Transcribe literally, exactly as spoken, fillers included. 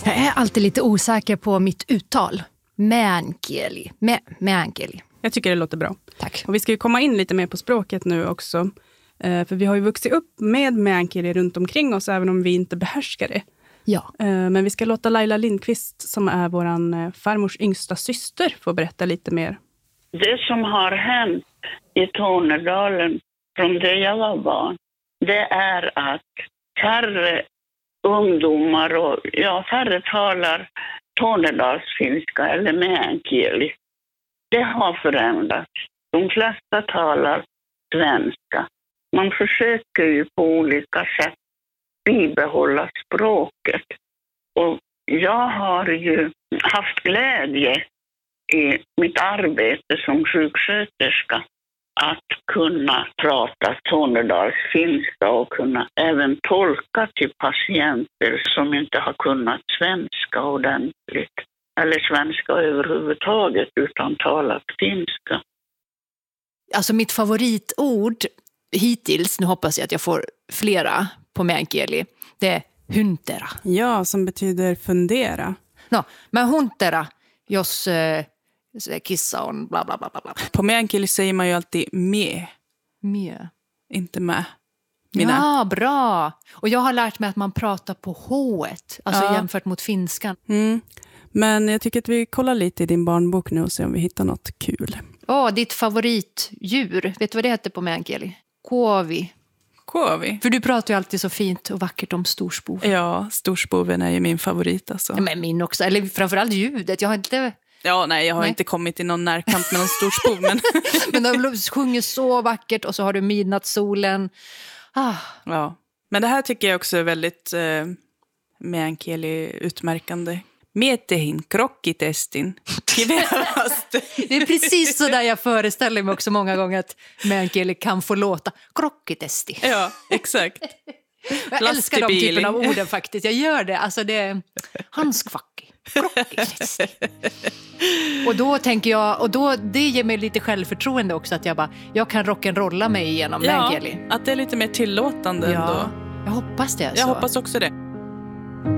Jag är alltid lite osäker på mitt uttal. Meänkieli. Me, meänkieli. Jag tycker det låter bra. Tack. Och vi ska ju komma in lite mer på språket nu också. Eh, för vi har ju vuxit upp med meänkieli runt omkring oss, även om vi inte behärskar det. Ja. Eh, men vi ska låta Laila Lindqvist, som är våran eh, farmors yngsta syster, få berätta lite mer. Det som har hänt i Tornedalen från det jag var barn, det är att färre ungdomar och ja, färre talar tornedalsfinska eller meänkieli. Det har förändrats. De flesta talar svenska. Man försöker ju på olika sätt bibehålla språket. Och jag har ju haft glädje i mitt arbete som sjuksköterska att kunna prata tornedalsfinska och kunna även tolka till patienter som inte har kunnat svenska ordentligt. Eller svenska överhuvudtaget utan talat finska. Alltså mitt favoritord hittills, nu hoppas jag att jag får flera på meänkieli, det är huntera. Ja, som betyder fundera. No, men huntera, jos äh, kissa on bla bla bla bla. På meänkieli säger man ju alltid me. Mjö. Inte med. Mina. Ja, bra. Och jag har lärt mig att man pratar på h-et, alltså ja. jämfört mot finskan. Mm. Men jag tycker att vi kollar lite i din barnbok nu och ser om vi hittar något kul. Åh, oh, ditt favoritdjur. Vet du vad det heter på meänkieli? Kuovi. Kuovi? För du pratar ju alltid så fint och vackert om storspoven. Ja, storspoven är ju min favorit alltså. Ja, men min också. Eller framförallt ljudet. Jag har inte... Ja, nej, jag har nej. inte kommit i någon närkamp med någon storspov. Men, men de sjunger så vackert och så har du midnattssolen. Ah. Ja, men det här tycker jag också är väldigt eh, meänkieli utmärkande. Metehin krokkitestin. Det är precis så där jag föreställer mig också många gånger att meänkieli kan få låta krokkitesti. Ja, exakt. Jag älskar de typen av orden faktiskt. Jag gör det. Alltså det är hanskvacki. Krokkitesti. Och då tänker jag, och då det ger mig lite självförtroende också att jag bara, jag kan rock'n'rolla mig igenom ja, meänkieli. Att det är lite mer tillåtande ja, ändå. Jag hoppas det. Alltså. Jag hoppas också det.